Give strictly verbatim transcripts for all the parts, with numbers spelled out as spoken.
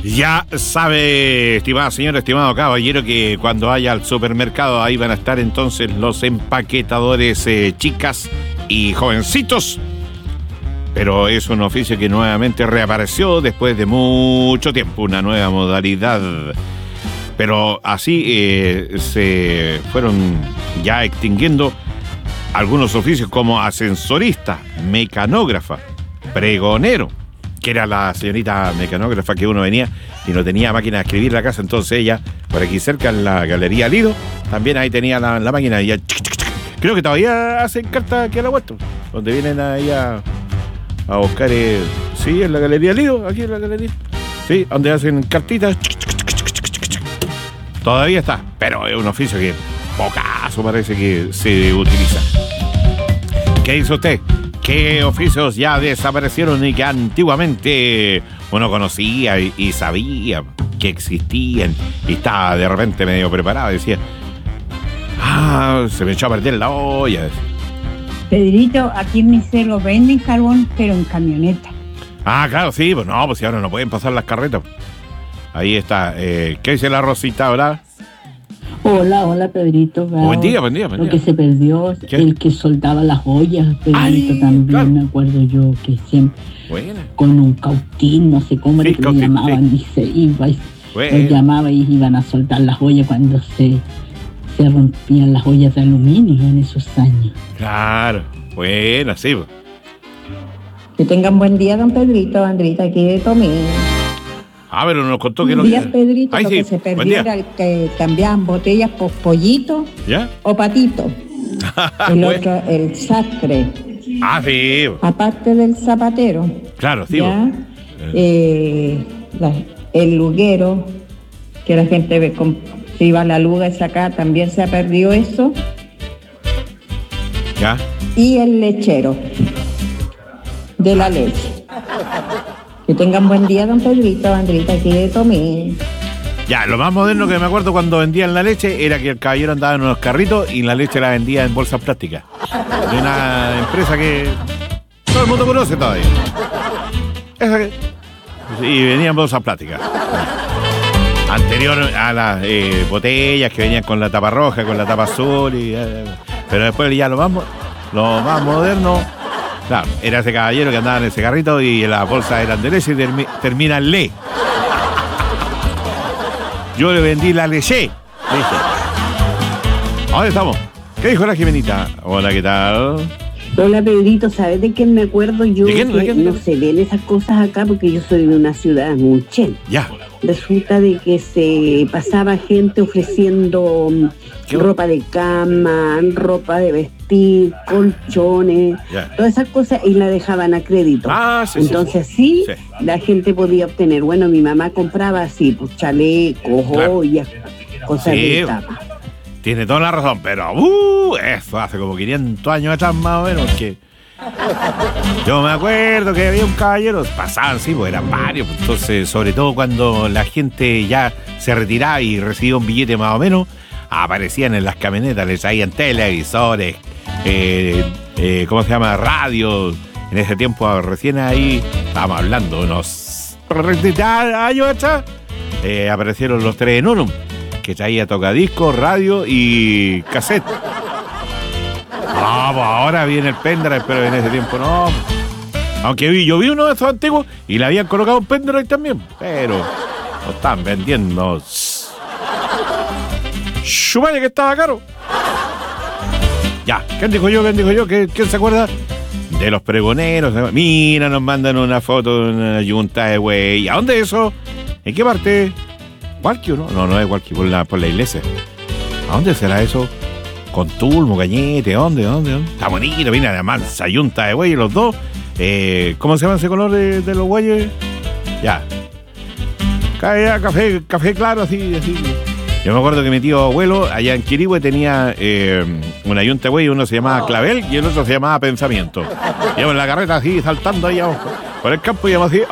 Ya sabe, estimada señora, estimado caballero, que cuando vaya al supermercado ahí van a estar entonces los empaquetadores eh, chicas y jovencitos. Pero es un oficio que nuevamente reapareció después de mucho tiempo, una nueva modalidad. Pero así eh, se fueron ya extinguiendo algunos oficios como ascensorista, mecanógrafa, pregonero, que era la señorita mecanógrafa que uno venía y no tenía máquina de escribir en la casa, entonces ella, por aquí cerca en la Galería Lido, también ahí tenía la, la máquina y ya, creo que todavía hacen cartas aquí a la vuelta, donde vienen ahí a, a buscar, eh, sí, en la Galería Lido, aquí en la Galería, sí, donde hacen cartitas, todavía está, pero es un oficio que pocaso parece que se utiliza. ¿Qué dice usted? ¿Qué oficios ya desaparecieron y que antiguamente uno conocía y, y sabía que existían y estaba de repente medio preparado? Decía, ah, se me echó a perder la olla. Pedrito, aquí en mi cerro venden carbón, pero en camioneta. Ah, claro, sí, pues no, pues si ahora no pueden pasar las carretas. Ahí está. Eh, ¿Qué dice la Rosita, verdad? Hola, hola Pedrito. Oh, buen día, buen día, buen día. Lo que se perdió, ¿Qué? El que soldaba las ollas, Pedrito. Ay, también, claro. Me acuerdo yo que siempre Buena. Con un cautín, no sé cómo sí, era que cautín, lo llamaban, sí. y se iba y bueno. los llamaba y iban a soltar las ollas cuando se, se rompían las ollas de aluminio en esos años. Claro, buena, sí. Que tengan buen día, don Pedrito, Andrita, aquí de Tomín. Ah, pero nos contó que Buen no... día, Pedrito, Ay, lo sí. que se Buen perdió día. era el que cambiaban botellas por pollito ¿Ya? o patito. El Bueno. otro, el sastre. Ah, sí. Aparte del zapatero. Claro, sí. ¿ya? Eh, la- el luguero, que la gente ve con, se iba a la luga esa acá, también se ha perdido eso. ¿Ya? Y el lechero de la leche. Que tengan buen día, don Pedrito, Andrita, aquí de Tomín. Ya, lo más moderno que me acuerdo cuando vendían la leche era que el caballero andaba en unos carritos y la leche la vendía en bolsas plásticas. De una empresa que todo el mundo conoce todavía. Esa que... Y venía en bolsas plásticas. Anterior a las eh, botellas que venían con la tapa roja, con la tapa azul. Y, eh, pero después ya lo más, mo- lo más moderno... Claro, era ese caballero que andaba en ese carrito y las bolsas eran de leche y termi- termina en le. Yo le vendí la leche. Leche. ¿Dónde estamos? ¿Qué dijo la Jimenita? Hola, ¿qué tal? Hola Pedrito, ¿sabes de quién me acuerdo yo? ¿De quién? ¿De Que quién? no se ven esas cosas acá porque yo soy de una ciudad, Munchen. Ya. Resulta de que se pasaba gente ofreciendo ¿Qué? ropa de cama, ropa de vestir, colchones, Ya. todas esas cosas y la dejaban a crédito. Ah, sí, sí, Entonces sí, sí. la gente podía obtener. Bueno, mi mamá compraba así, pues chalecos, Claro. joyas, cosas Sí. de cama. Tiene toda la razón, pero uh, eso hace como quinientos años atrás más o menos que... Yo me acuerdo que había un caballero, pasaban, sí, pues eran varios, pues, entonces, sobre todo cuando la gente ya se retiraba y recibía un billete más o menos, aparecían en las camionetas, les traían televisores, eh, eh, ¿cómo se llama? Radios. En ese tiempo, recién ahí, estábamos hablando, unos años atrás, eh, aparecieron los tres en uno, que traía tocadiscos, radio y cassette. Ah, pues ahora viene el pendrive, pero en ese tiempo no. Aunque vi, yo vi uno de esos antiguos y le habían colocado un pendrive también, pero lo están vendiendo. ¡Shumaya que estaba caro! Ya, ¿quién dijo yo? ¿Quién dijo yo? ¿Quién, quién se acuerda? De los pregoneros. Mira, nos mandan una foto de una yunta de güey. ¿A dónde es eso? ¿En qué parte? ¿Walkie o no? No, no es Walkie, por la, por la iglesia. ¿A dónde será eso? Con Tulmo, Cañete, ¿dónde? ¿Dónde? ¿Dónde? Está bonito, viene además esa yunta de güeyes, los dos. Eh, ¿Cómo se llama ese color de, de los güeyes? Ya. Ca- Café, café claro, así, así. Yo me acuerdo que mi tío abuelo, allá en Quirihue, tenía eh, una yunta de güeyes, uno se llamaba Clavel y el otro se llamaba Pensamiento. Íbamos en la carreta así, saltando ahí abajo, por el campo, y íbamos así,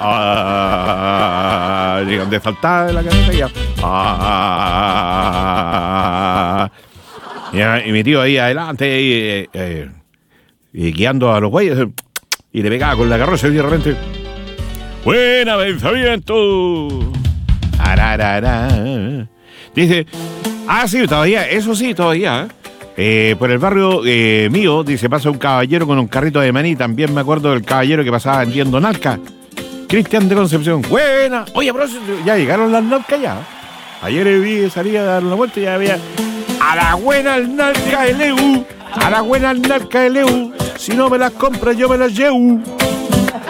ah, de saltar de la carreta y ya. Ah, y, y mi tío ahí adelante, ahí, eh, eh, y guiando a los güeyes, y le pegaba con la carroza y de repente, ¡buena, Pensamiento! Tararara. Dice, ah, sí, todavía, eso sí, todavía. Eh, por el barrio eh, mío, dice, pasa un caballero con un carrito de maní. También me acuerdo del caballero que pasaba vendiendo nalca. Cristian de Concepción. Buena. Oye, pero ya llegaron las nalcas ya. Ayer vi, salía a dar una vuelta y ya había a la buena nalca L U. A la buena nalca L U. Si no me las compras, yo me las llevo.